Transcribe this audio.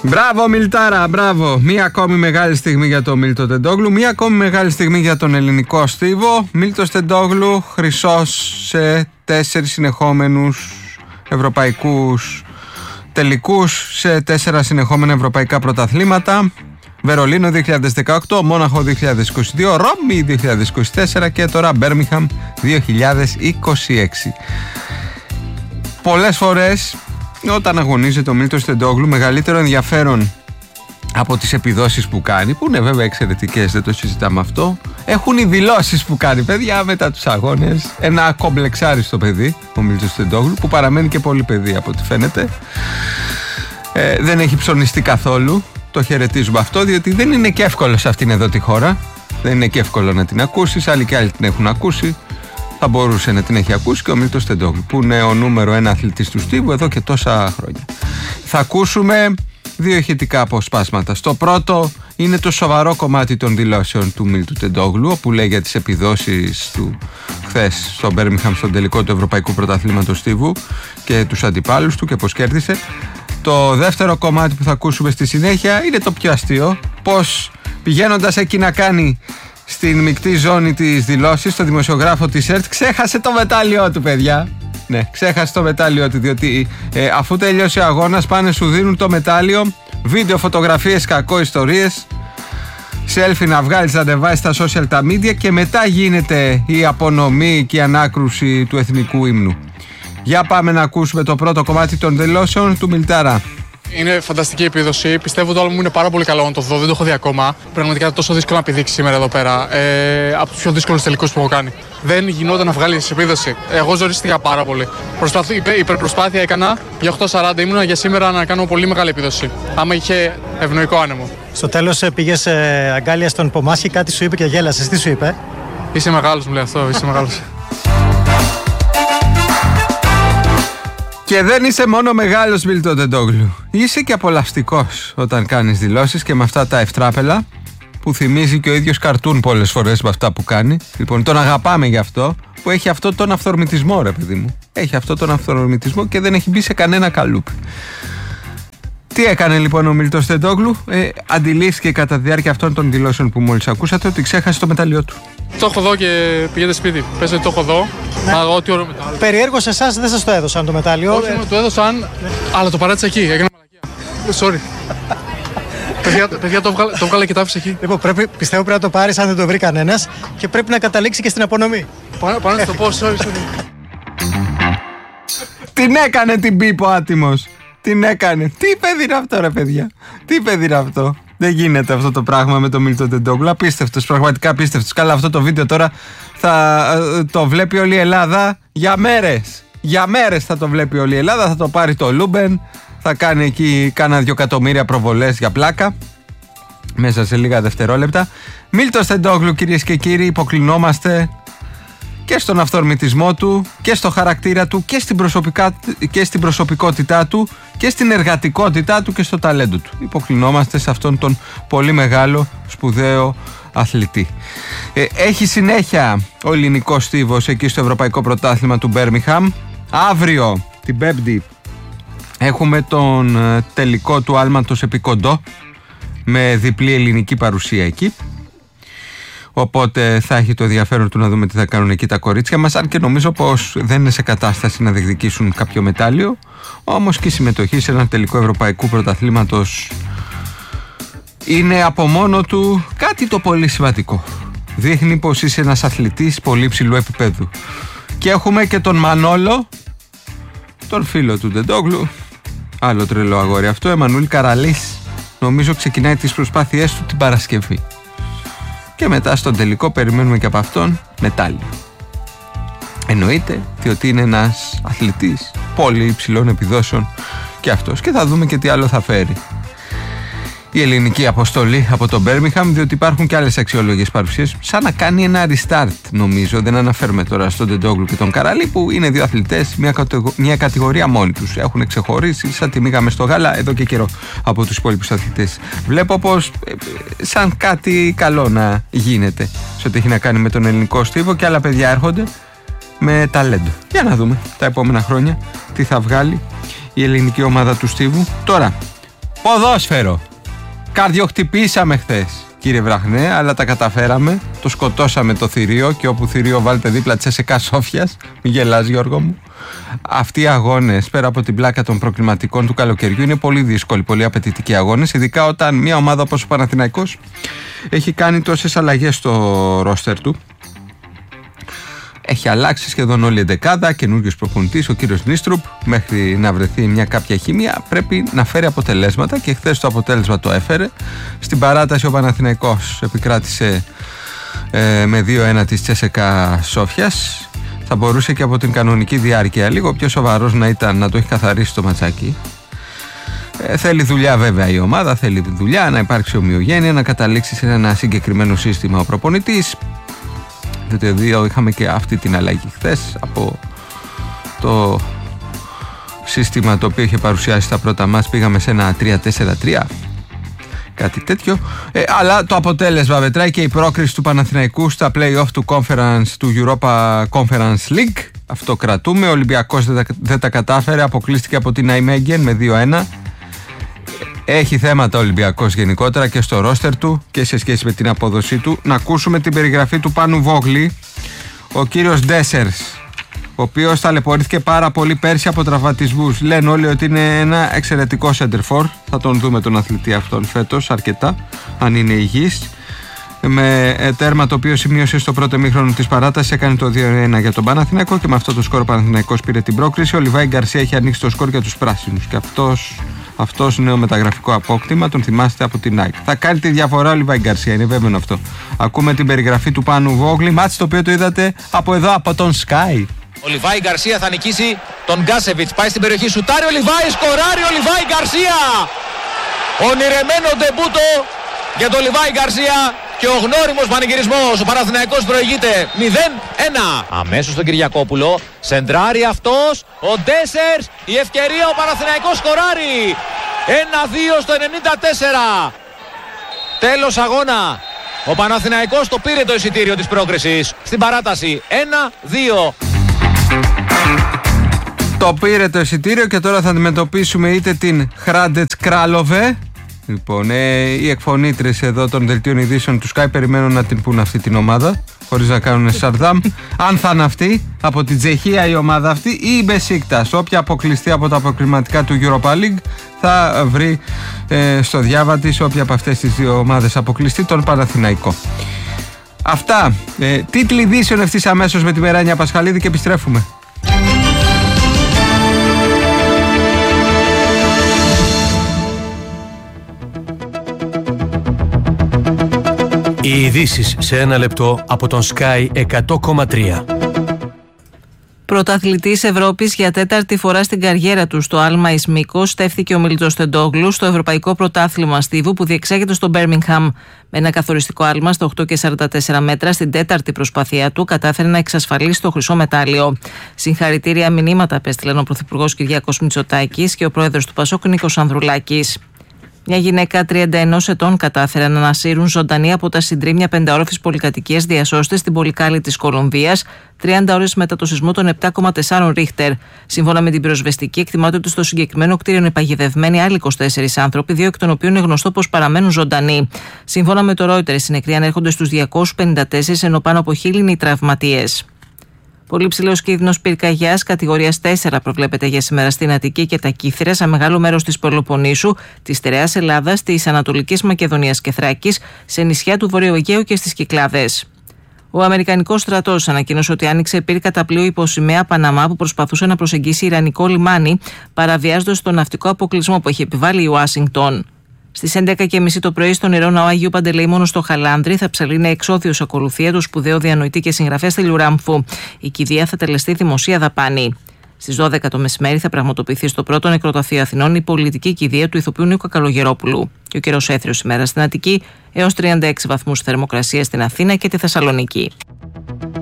Μπράβο Μιλτάρα, μπράβο. Μία ακόμη μεγάλη στιγμή για τον Μίλτο Τεντόγλου. Μία ακόμη μεγάλη στιγμή για τον ελληνικό στίβο. Μίλτος Τεντόγλου, χρυσός σε 4 συνεχόμενους ευρωπαϊκούς τελικούς, σε 4 συνεχόμενα ευρωπαϊκά πρωταθλήματα. Βερολίνο 2018, Μόναχο 2022, Ρώμη 2024 και τώρα Μπέρμιγχαμ 2026. Πολλές φορές όταν αγωνίζεται ο Μίλτος Τεντόγλου, μεγαλύτερο ενδιαφέρον από τις επιδόσεις που κάνει, που είναι βέβαια εξαιρετικές, δεν το συζητάμε αυτό, έχουν οι δηλώσεις που κάνει, παιδιά, μετά τους αγώνες. Ένα κομπλεξάριστο παιδί ο Μίλτος Τεντόγλου, που παραμένει και πολύ παιδί από ό,τι φαίνεται. Δεν έχει ψωνιστεί καθόλου. Το χαιρετίζουμε αυτό, διότι δεν είναι και εύκολο σε αυτήν εδώ τη χώρα. Δεν είναι και εύκολο να την ακούσεις. Άλλοι και άλλοι την έχουν ακούσει. Θα μπορούσε να την έχει ακούσει και ο Μίλτος Τεντόγλου, που είναι ο νούμερο 1 αθλητής του στίβου εδώ και τόσα χρόνια. Θα ακούσουμε 2 ηχητικά αποσπάσματα. Στο πρώτο είναι το σοβαρό κομμάτι των δηλώσεων του Μίλτου Τεντόγλου, όπου λέει για τις επιδόσεις του χθες στο Μπέρμιγχαμ στον τελικό του Ευρωπαϊκού Πρωταθλήματος Στίβου και τους αντιπάλους του και πώς κέρδισε. Το δεύτερο κομμάτι που θα ακούσουμε στη συνέχεια είναι το πιο αστείο, πως πηγαίνοντας εκεί να κάνει στην μεικτή ζώνη της δηλώσης, στο δημοσιογράφο της ΕΡΤ, ξέχασε το μετάλλιό του, παιδιά. Ναι, ξέχασε το μετάλλιό του, διότι αφού τελειώσει ο αγώνας πάνε, σου δίνουν το μετάλλιο, βίντεο, φωτογραφίες, κακό, ιστορίες, selfie να βγάλεις, να ανεβάσεις στα social τα media και μετά γίνεται η απονομή και η ανάκρουση του εθνικού ύμνου. Για πάμε να ακούσουμε το πρώτο κομμάτι των δηλώσεων του Μιλτάρα. Είναι φανταστική επίδοση. Πιστεύω το άλμπουμ είναι πάρα πολύ καλό να το δω. Δεν το έχω δει ακόμα. Πραγματικά τόσο δύσκολο να πηδήξει σήμερα εδώ πέρα. Από τους πιο δύσκολους τελικούς που έχω κάνει. Δεν γινόταν να βγάλεις επίδοση. Εγώ ζορίστηκα πάρα πολύ. Υπερπροσπάθεια έκανα. Για 8.40 ήμουνα για σήμερα να κάνω πολύ μεγάλη επίδοση. Άμα είχε ευνοϊκό άνεμο. Στο τέλος πήγες αγκάλια στον Πομάσχη, κάτι σου είπε και γέλασες. Τι σου είπε? Είσαι μεγάλος, μου λέει αυτό. Είσαι μεγάλος. Και δεν είσαι μόνο μεγάλος, Μίλτο Τεντόγλου. Είσαι και απολαυστικός όταν κάνεις δηλώσεις και με αυτά τα ευτράπελα που θυμίζει και ο ίδιος καρτούν πολλές φορές με αυτά που κάνει. Λοιπόν, τον αγαπάμε γι' αυτό, που έχει αυτό τον αυθορμητισμό, ρε παιδί μου. Έχει αυτό τον αυθορμητισμό και δεν έχει μπει σε κανένα καλούπι. Τι έκανε λοιπόν ο Μίλτος Τεντόγλου? Αντιλήφθηκε κατά τη διάρκεια αυτών των δηλώσεων που μόλις ακούσατε ότι ξέχασε το μετάλλιό του. Το έχω δω και πηγαίνετε σπίτι. Πες ότι το έχω δω. Ό,τι ωραίο μετάλλιο. Περιέργως σε εσάς δεν σας το έδωσαν το μετάλλιο. Όχι, μου το έδωσαν, αλλά το παράτησα εκεί. Έκανα μαλακία. Sorry. Παιδιά, το βγάλα και το άφησα εκεί. Λοιπόν, πιστεύω πρέπει να το πάρεις αν δεν το βρει κανένας και πρέπει να καταλήξει και στην απονομή. Πάνω να το πω, sorry. Την έκανε την πίπο άτιμος. Την έκανε. Τι παιδί είναι αυτό, ρε παιδιά? Τι παιδί είναι αυτό? Δεν γίνεται αυτό το πράγμα με τον Μίλτο Τεντόγλου. Απίστευτος, πραγματικά απίστευτος. Καλά, αυτό το βίντεο τώρα θα το βλέπει όλη η Ελλάδα για μέρες. Για μέρες θα το βλέπει όλη η Ελλάδα. Θα το πάρει το Λούμπεν. Θα κάνει εκεί κάνα 2 εκατομμύρια προβολές για πλάκα. Μέσα σε λίγα δευτερόλεπτα. Μίλτος Τεντόγλου, κυρίες και κύριοι, υποκλεινόμαστε και στον αυθορμητισμό του και στο χαρακτήρα του και στην προσωπικότητά του και στην εργατικότητά του και στο ταλέντο του. Υποκλεινόμαστε σε αυτόν τον πολύ μεγάλο, σπουδαίο αθλητή. Έχει συνέχεια ο ελληνικός στίβος εκεί στο Ευρωπαϊκό Πρωτάθλημα του Μπέρμιγχαμ. Αύριο, την Πέμπτη, έχουμε τον τελικό του άλματος επί κοντό με διπλή ελληνική παρουσία εκεί. Οπότε θα έχει το ενδιαφέρον του να δούμε τι θα κάνουν εκεί τα κορίτσια μας. Αν και νομίζω πως δεν είναι σε κατάσταση να διεκδικήσουν κάποιο μετάλλιο. Όμως και η συμμετοχή σε ένα τελικό ευρωπαϊκού πρωταθλήματος είναι από μόνο του κάτι το πολύ σημαντικό. Δείχνει πως είσαι ένας αθλητής πολύ ψηλού επίπεδου. Και έχουμε και τον Μανόλο, τον φίλο του Τεντόγλου. Άλλο τρελό αγόρι αυτό. Εμμανουήλ Καραλής. Νομίζω ξεκινάει τις προσπάθειές του την Παρασκευή. Και μετά στον τελικό περιμένουμε και από αυτόν μετάλλιο. Εννοείται διότι είναι ένας αθλητής πολύ υψηλών επιδόσεων και αυτός. Και θα δούμε και τι άλλο θα φέρει η ελληνική αποστολή από τον Μπέρμιγχαμ, διότι υπάρχουν και άλλες αξιόλογες παρουσίες. Σαν να κάνει ένα restart, νομίζω. Δεν αναφέρουμε τώρα στον Τεντόγλου και τον Καραλή, που είναι 2 αθλητές, μια κατηγορία μόνοι τους. Έχουν ξεχωρίσει σαν τη μίγα μες στο γάλα εδώ και καιρό από τους υπόλοιπους αθλητές. Βλέπω πως σαν κάτι καλό να γίνεται σε ό,τι έχει να κάνει με τον ελληνικό στίβο, και άλλα παιδιά έρχονται με ταλέντο. Για να δούμε τα επόμενα χρόνια τι θα βγάλει η ελληνική ομάδα του στίβου. Τώρα, Ποδόσφαιρο. Καρδιοχτυπήσαμε χθες, κύριε Βραχνέ, αλλά τα καταφέραμε. Το σκοτώσαμε το θηρίο και όπου θηρίο βάλτε δίπλα Τσέσεκα Σόφιας. Μη γελάς, Γιώργο μου. Αυτοί οι αγώνες, πέρα από την πλάκα των προκληματικών του καλοκαιριού, είναι πολύ δύσκολοι, πολύ απαιτητικοί αγώνες. Ειδικά όταν μια ομάδα όπως ο Παναθηναϊκός έχει κάνει τόσες αλλαγές στο ρόστερ του. Έχει αλλάξει σχεδόν όλη η εντεκάδα, καινούριος προπονητής, ο κύριος Νίστρουπ. Μέχρι να βρεθεί μια κάποια χημεία πρέπει να φέρει αποτελέσματα και χθες το αποτέλεσμα το έφερε. Στην παράταση ο Παναθηναϊκός επικράτησε με 2-1 της Τσέσεκα Σόφιας. Θα μπορούσε και από την κανονική διάρκεια λίγο πιο σοβαρός να ήταν να το έχει καθαρίσει το ματσάκι. Θέλει δουλειά βέβαια η ομάδα, θέλει δουλειά, να υπάρξει ομοιογένεια, να καταλήξει σε ένα συγκεκριμένο σύστημα ο προπονητής. Διότι είχαμε και αυτή την αλλαγή χθες από το σύστημα το οποίο είχε παρουσιάσει στα πρώτα μας, πήγαμε σε ένα 3-4-3, κάτι τέτοιο, αλλά το αποτέλεσμα μετράει και η πρόκριση του Παναθηναϊκού στα play-off του Europa Conference League. Αυτό κρατούμε. Ο Ολυμπιακός δεν τα κατάφερε, αποκλείστηκε από την Nijmegen με 2-1. Έχει θέματα ο Ολυμπιακός γενικότερα και στο ρόστερ του και σε σχέση με την απόδοσή του. Να ακούσουμε την περιγραφή του Πάνου Βόγλη. Ο κύριος Ντέσερς, ο οποίος ταλαιπωρήθηκε πάρα πολύ πέρσι από τραυματισμούς. Λένε όλοι ότι είναι ένα εξαιρετικό center-for. Θα τον δούμε τον αθλητή αυτόν φέτος αρκετά, αν είναι υγιής. Με τέρμα το οποίο σημείωσε στο πρώτο ημίχρονο της παράτασης, έκανε το 2-1 για τον Παναθηναϊκό και με αυτό το σκορ ο Παναθηναϊκός πήρε την πρόκριση. Ο Λιβάη Γκαρσία έχει ανοίξει το σκορ για τους πράσινους και αυτός νέο μεταγραφικό απόκτημα, τον θυμάστε από την Nike. Θα κάνει τη διαφορά ο Λιβάη Γκαρσία, είναι βέβαιο αυτό. Ακούμε την περιγραφή του Πάνου Βόγλη, μάτς το οποίο το είδατε από εδώ, από τον Sky. Ο Λιβάη Γκαρσία θα νικήσει τον Γκάσεβιτς, πάει στην περιοχή, σουτάρει ο Λιβάη, σκοράρει ο Λιβάη Γκαρσία. Ονειρεμένο ντεμπούτο για τον Λιβάη Γκαρσία και ο γνώριμος πανηγυρισμός. Ο Παναθηναϊκός προηγείται 0-1. Αμέσως στον Κυριακόπουλο, σεντράρει αυτός, ο Ντέσερς, η ευκαιρία, ο Παναθηναϊκός σκοράρει. 1-2 στο 94. Τέλος αγώνα. Ο Παναθηναϊκός το πήρε το εισιτήριο της πρόκρισης στην παράταση. 1-2. Το πήρε το εισιτήριο και τώρα θα αντιμετωπίσουμε είτε την Χράντετς Κράλοβε. Λοιπόν, οι εκφωνήτρες εδώ των δελτίων ειδήσεων του Sky περιμένουν να την πούν αυτή την ομάδα, χωρίς να κάνουν σαρδάμ. Αν θα είναι αυτή, από την Τσεχία η ομάδα αυτή ή η Μπεσίκτας. Όποια αποκλειστεί από τα αποκριματικά του Europa League θα βρει στο διάβα της, όποια από αυτές τις δύο ομάδες αποκλειστεί, τον Παναθηναϊκό. Αυτά. Τίτλοι ειδήσεων ευθύς αμέσως με τη Μεράνια Πασχαλίδη και επιστρέφουμε. Οι ειδήσεις σε ένα λεπτό από τον Sky 100,3. Πρωταθλητής Ευρώπης για τέταρτη φορά στην καριέρα του στο άλμα εις Μύκος στέφθηκε ο Μίλτος Τεντόγλου στο Ευρωπαϊκό Πρωτάθλημα Στίβου που διεξάγεται στο Μπέρμιγχαμ. Με ένα καθοριστικό άλμα στα 8,44 μέτρα, στην τέταρτη προσπάθειά του κατάφερε να εξασφαλίσει το χρυσό μετάλλιο. Συγχαρητήρια μηνύματα απέστειλαν ο Πρωθυπουργός Κυριάκος Μητσοτάκης και ο Πρόεδρος του Πασόκ Νίκος Ανδρουλάκης. Μια γυναίκα 31 ετών κατάφερε να ανασύρουν ζωντανή από τα συντρίμμια πενταόροφης πολυκατοικίας διασώστες στην Πολυκάλη της Κολομβίας, 30 ώρες μετά το σεισμό των 7,4 Ρίχτερ. Σύμφωνα με την πυροσβεστική, εκτιμάται ότι στο συγκεκριμένο κτίριο είναι παγιδευμένοι άλλοι 24 άνθρωποι, 2 εκ των οποίων είναι γνωστό πως παραμένουν ζωντανοί. Σύμφωνα με το Reuters, οι νεκροί ανέρχονται στους 254, ενώ πάνω από 1.000 είναι οι τραυματίες. Πολύ ψηλός κίνδυνος πυρκαγιάς κατηγορίας 4 προβλέπεται για σήμερα στην Αττική και τα Κύθυρα, σε μεγάλο μέρος της Πελοποννήσου, της Στερεάς Ελλάδας, της Ανατολικής Μακεδονίας και Θράκης, σε νησιά του Βορείου Αιγαίου και στις Κυκλάδες. Ο Αμερικανικός στρατός ανακοίνωσε ότι άνοιξε πύρκα τα πλοίο υποσημαία Παναμά που προσπαθούσε να προσεγγίσει Ιρανικό λιμάνι, παραβιάζοντας τον ναυτικό αποκλεισμό που έχει επιβάλει η Ουάσιγκτον. Στις 11.30 το πρωί στον Ιερό Ναό Αγίου Παντελεήμονος στο Χαλάνδρη θα ψαλίνει εξώθιος ακολουθία του σπουδαίου διανοητή και συγγραφέα Τελιουράμφου. Η κηδεία θα τελεστεί δημοσία δαπάνη. Στις 12 το μεσημέρι θα πραγματοποιηθεί στο πρώτο νεκροταφείο Αθηνών η πολιτική κηδεία του ηθοποιού Νίκου Καλογερόπουλου. Και ο καιρός έθριος σήμερα στην Αττική έως 36 βαθμούς θερμοκρασία στην Αθήνα και τη Θεσσαλονίκη.